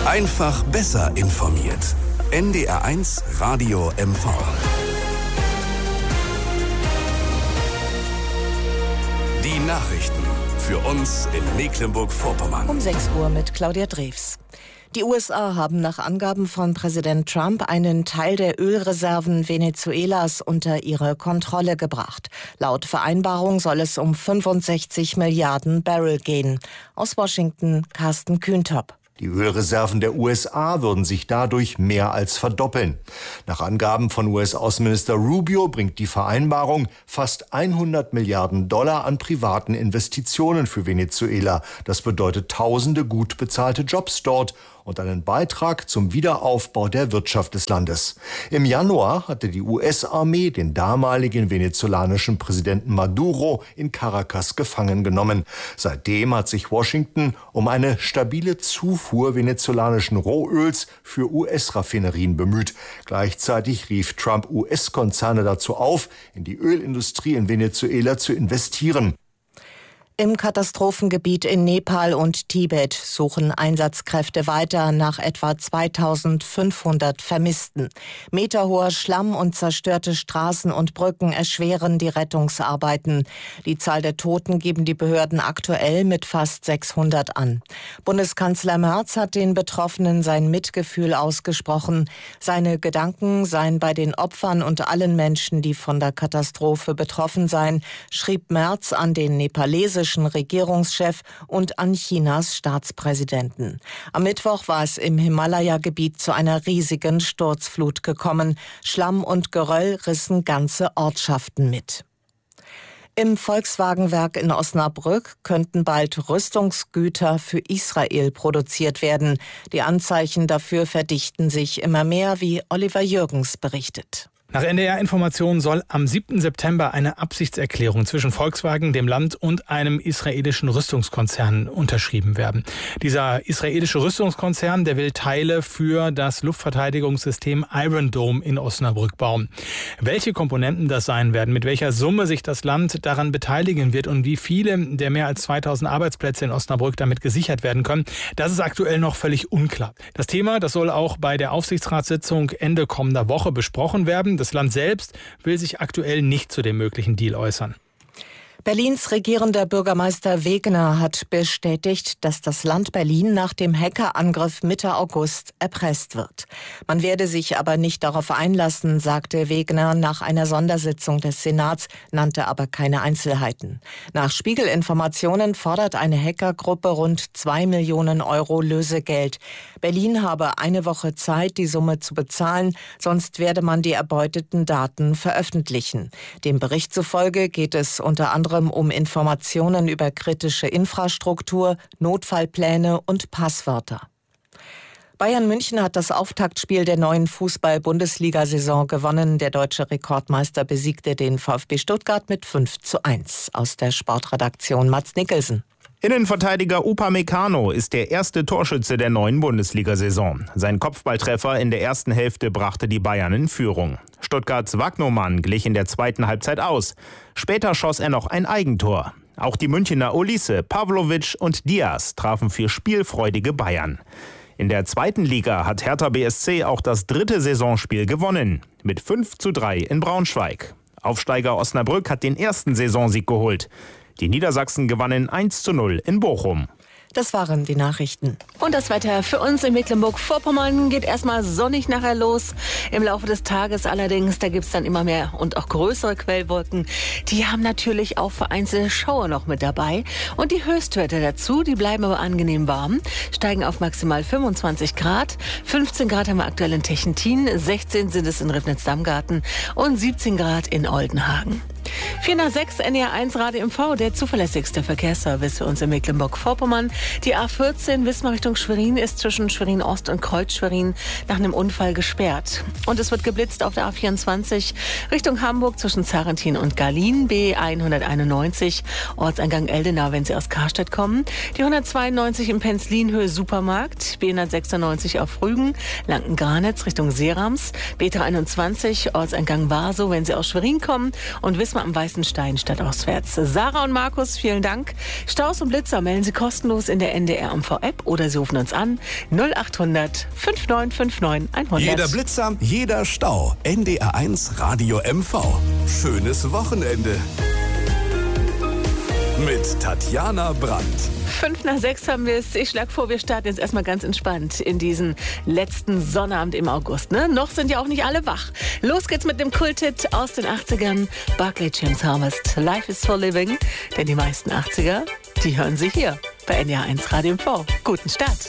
Einfach besser informiert. NDR1 Radio MV. Die Nachrichten für uns in Mecklenburg-Vorpommern. Um 6 Uhr mit Claudia Drews. Die USA haben nach Angaben von Präsident Trump einen Teil der Ölreserven Venezuelas unter ihre Kontrolle gebracht. Laut Vereinbarung soll es um 65 Milliarden Barrel gehen. Aus Washington, Carsten Kühntop. Die Ölreserven der USA würden sich dadurch mehr als verdoppeln. Nach Angaben von US-Außenminister Rubio bringt die Vereinbarung fast 100 Milliarden Dollar an privaten Investitionen für Venezuela. Das bedeutet tausende gut bezahlte Jobs dort und einen Beitrag zum Wiederaufbau der Wirtschaft des Landes. Im Januar hatte die US-Armee den damaligen venezolanischen Präsidenten Maduro in Caracas gefangen genommen. Seitdem hat sich Washington um eine stabile Zufuhr venezolanischen Rohöls für US-Raffinerien bemüht. Gleichzeitig rief Trump US-Konzerne dazu auf, in die Ölindustrie in Venezuela zu investieren. Im Katastrophengebiet in Nepal und Tibet suchen Einsatzkräfte weiter nach etwa 2500 Vermissten. Meterhoher Schlamm und zerstörte Straßen und Brücken erschweren die Rettungsarbeiten. Die Zahl der Toten geben die Behörden aktuell mit fast 600 an. Bundeskanzler Merz hat den Betroffenen sein Mitgefühl ausgesprochen. Seine Gedanken seien bei den Opfern und allen Menschen, die von der Katastrophe betroffen seien, schrieb Merz an den nepalesischen Regierungschef und an Chinas Staatspräsidenten. Am Mittwoch war es im Himalaya-Gebiet zu einer riesigen Sturzflut gekommen. Schlamm und Geröll rissen ganze Ortschaften mit. Im Volkswagenwerk in Osnabrück könnten bald Rüstungsgüter für Israel produziert werden. Die Anzeichen dafür verdichten sich immer mehr, wie Oliver Jürgens berichtet. Nach NDR-Informationen soll am 7. September eine Absichtserklärung zwischen Volkswagen, dem Land und einem israelischen Rüstungskonzern unterschrieben werden. Dieser israelische Rüstungskonzern, der will Teile für das Luftverteidigungssystem Iron Dome in Osnabrück bauen. Welche Komponenten das sein werden, mit welcher Summe sich das Land daran beteiligen wird und wie viele der mehr als 2000 Arbeitsplätze in Osnabrück damit gesichert werden können, das ist aktuell noch völlig unklar. Das Thema, das soll auch bei der Aufsichtsratssitzung Ende kommender Woche besprochen werden. Das Land selbst will sich aktuell nicht zu dem möglichen Deal äußern. Berlins regierender Bürgermeister Wegener hat bestätigt, dass das Land Berlin nach dem Hackerangriff Mitte August erpresst wird. Man werde sich aber nicht darauf einlassen, sagte Wegener nach einer Sondersitzung des Senats, nannte aber keine Einzelheiten. Nach Spiegel-Informationen fordert eine Hackergruppe rund 2 Millionen Euro Lösegeld. Berlin habe eine Woche Zeit, die Summe zu bezahlen, sonst werde man die erbeuteten Daten veröffentlichen. Dem Bericht zufolge geht es unter anderem um Informationen über kritische Infrastruktur, Notfallpläne und Passwörter. Bayern München hat das Auftaktspiel der neuen Fußball-Bundesliga-Saison gewonnen. Der deutsche Rekordmeister besiegte den VfB Stuttgart mit 5:1. Aus der Sportredaktion Mats Nicholson. Innenverteidiger Upamecano ist der erste Torschütze der neuen Bundesliga-Saison. Sein Kopfballtreffer in der ersten Hälfte brachte die Bayern in Führung. Stuttgarts Wagnoman glich in der zweiten Halbzeit aus. Später schoss er noch ein Eigentor. Auch die Münchner Olise, Pavlovic und Diaz trafen für spielfreudige Bayern. In der zweiten Liga hat Hertha BSC auch das 3. Saisonspiel gewonnen. Mit 5:3 in Braunschweig. Aufsteiger Osnabrück hat den ersten Saisonsieg geholt. Die Niedersachsen gewannen 1:0 in Bochum. Das waren die Nachrichten. Und das Wetter für uns in Mecklenburg-Vorpommern geht erstmal sonnig nachher los. Im Laufe des Tages allerdings, da gibt es dann immer mehr und auch größere Quellwolken. Die haben natürlich auch vereinzelte Schauer noch mit dabei. Und die Höchstwerte dazu, die bleiben aber angenehm warm, steigen auf maximal 25 Grad. 15 Grad haben wir aktuell in Techentin, 16 sind es in Ribnitz-Damgarten und 17 Grad in Oldenhagen. 4:06 NDR1 Radio MV, der zuverlässigste Verkehrsservice für uns in Mecklenburg-Vorpommern. Die A14 Wismar Richtung Schwerin ist zwischen Schwerin-Ost und Kreuz-Schwerin nach einem Unfall gesperrt. Und es wird geblitzt auf der A24 Richtung Hamburg zwischen Zarentin und Garlin, B191, Ortseingang Eldenau, wenn Sie aus Karstedt kommen. Die 192 in Penzlinhöhe Supermarkt, B196 auf Rügen, Lanken-Granitz Richtung Serams, B321, Ortseingang Warsow, wenn Sie aus Schwerin kommen und Wismar erstmal am Weißen Stein stadtauswärts. Sarah und Markus, vielen Dank. Staus und Blitzer melden Sie kostenlos in der NDR-MV-App oder Sie rufen uns an 0800 5959 100. Jeder Blitzer, jeder Stau. NDR1 Radio MV. Schönes Wochenende. Mit Tatjana Brandt. 5:05 haben wir es. Ich schlage vor, wir starten jetzt erstmal ganz entspannt in diesen letzten Sonnabend im August. Ne? Noch sind ja auch nicht alle wach. Los geht's mit dem Kulthit aus den 80ern. Barclay James Harvest. Life is for living. Denn die meisten 80er, die hören Sie hier bei NDR1 Radio MV. Guten Start.